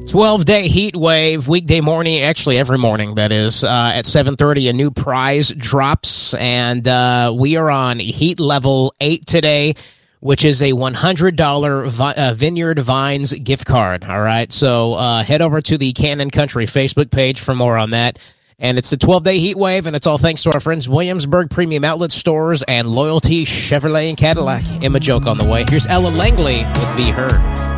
12-day heat wave, weekday morning, actually every morning, that is, at 7:30, a new prize drops, and we are on heat level 8 today, which is a $100 Vineyard Vines gift card, all right? So head over to the Cannon Country Facebook page for more on that. And it's the 12-day heat wave, and it's all thanks to our friends Williamsburg Premium Outlet Stores and Loyalty Chevrolet and Cadillac. Emma Joke on the way. Here's Ella Langley with Be Heard.